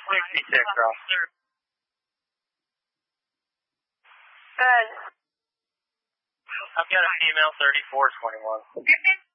66, Ross. Good. I've got a female 3421.